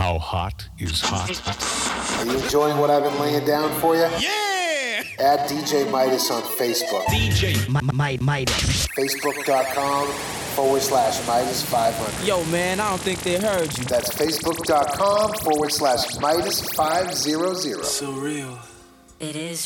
How hot is hot? Are you enjoying what I've been laying down for you? Yeah! Add DJ Midas on Facebook. DJ Midas. Facebook.com/Midas500. Yo, man, I don't think they heard you. That's Facebook.com/Midas500. So real. It is